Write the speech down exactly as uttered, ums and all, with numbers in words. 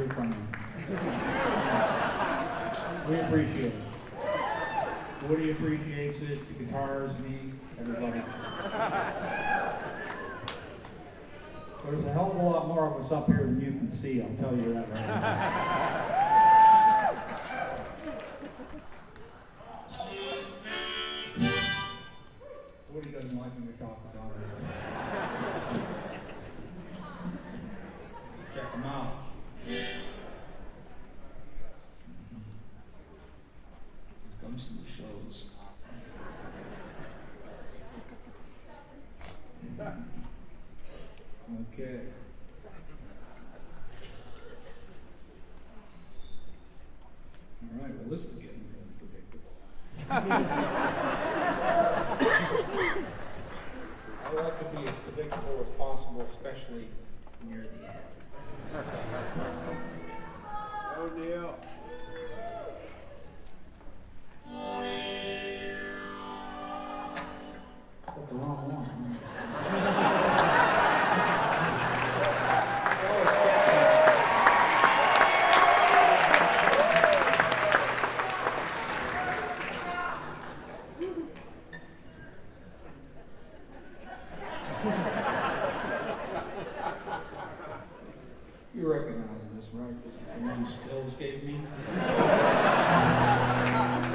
hear from you. We appreciate it. Woody appreciates it, the guitars, me, everybody. There's a hell of a lot more of us up here than you can see, I'll tell you that right now. Woody doesn't like me to talk about it. Check them out. Comes to the shows. Okay. All right, well, this is getting really predictable. I like to be as predictable as possible, especially near the end. Oh deal. Got the wrong one. You recognize this, right? This is the one Stills gave me.